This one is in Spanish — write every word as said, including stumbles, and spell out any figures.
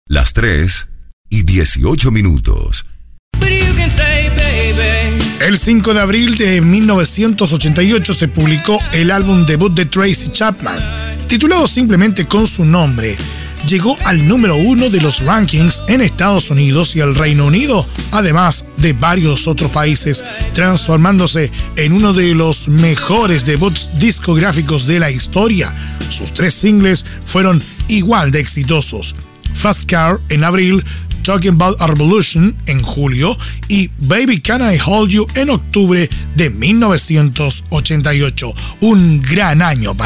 Las tres y dieciocho minutos. El cinco de abril de mil novecientos ochenta y ocho se publicó el álbum debut de Tracy Chapman, titulado simplemente con su nombre. Llegó al número uno de los rankings en Estados Unidos y el Reino Unido, además de varios otros países, transformándose en uno de los mejores debuts discográficos de la historia. Sus tres singles fueron igual de exitosos: Fast Car en abril, Talking About a Revolution en julio y Baby Can I Hold You en octubre de mil novecientos ochenta y ocho. Un gran año para